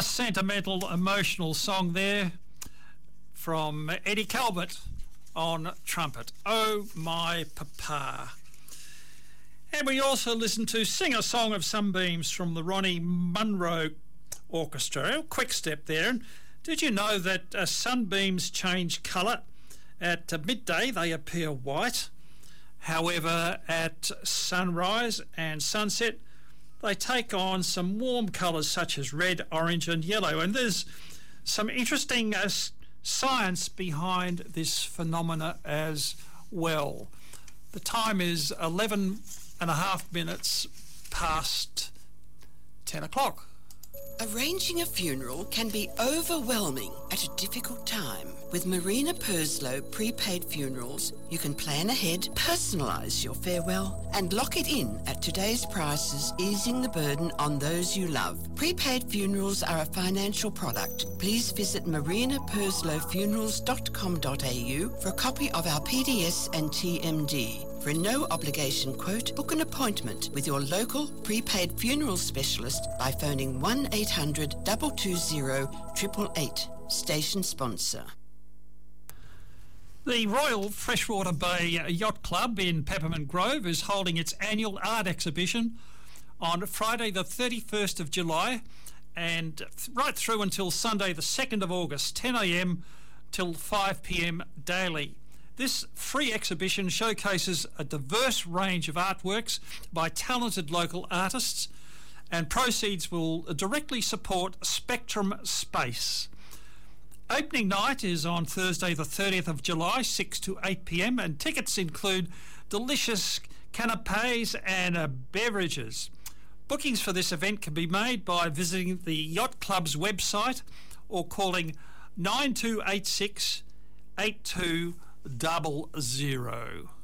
Sentimental, emotional song there from Eddie Calvert on trumpet. Oh, my papa. And we also listened to Sing a Song of Sunbeams from the Ronnie Munro Orchestra. A quick step there. And did you know that sunbeams change colour? At midday they appear white. However, at sunrise and sunset they take on some warm colours such as red, orange and yellow. And there's some interesting science behind this phenomena as well. The time is 11 and a half minutes past 10 o'clock. Arranging a funeral can be overwhelming at a difficult time. With Marina Purslow Prepaid Funerals, you can plan ahead, personalise your farewell and lock it in at today's prices, easing the burden on those you love. Prepaid funerals are a financial product. Please visit marinaperslowfunerals.com.au for a copy of our PDS and TMD. For a no-obligation quote, book an appointment with your local prepaid funeral specialist by phoning 1800 220 888. Station sponsor. The Royal Freshwater Bay Yacht Club in Peppermint Grove is holding its annual art exhibition on Friday the 31st of July and right through until Sunday the 2nd of August, 10 a.m. till 5 p.m. daily. This free exhibition showcases a diverse range of artworks by talented local artists, and proceeds will directly support Spectrum Space. Opening night is on Thursday the 30th of July, 6 to 8 p.m, and tickets include delicious canapes and beverages. Bookings for this event can be made by visiting the Yacht Club's website or calling 9286 8200.